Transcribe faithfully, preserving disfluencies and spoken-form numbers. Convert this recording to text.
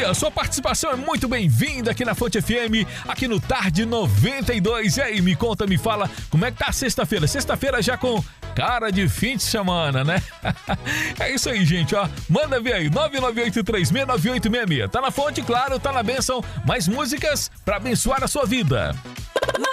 dia, sua participação é muito bem-vinda aqui na Fonte F M, aqui no Tarde noventa e dois. E aí, me conta, me fala, como é que tá a sexta-feira? Sexta-feira já com cara de fim de semana, né? É isso aí, gente, ó. Manda ver aí, nove nove oito três seis nove oito seis seis. Tá na Fonte, claro, tá na bênção. Mais músicas pra abençoar a sua vida.